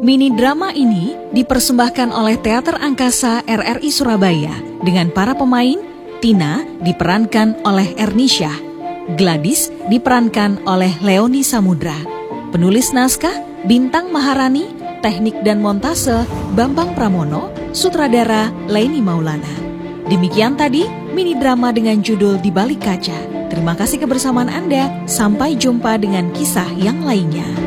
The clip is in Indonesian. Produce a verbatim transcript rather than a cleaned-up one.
Mini drama ini dipersembahkan oleh Teater Angkasa R R I Surabaya dengan para pemain. Tina diperankan oleh Ernisyah, Gladys diperankan oleh Leoni Samudra. Penulis naskah Bintang Maharani, teknik dan montase Bambang Pramono, sutradara Leni Maulana. Demikian tadi mini drama dengan judul Di Balik Kaca. Terima kasih kebersamaan Anda, sampai jumpa dengan kisah yang lainnya.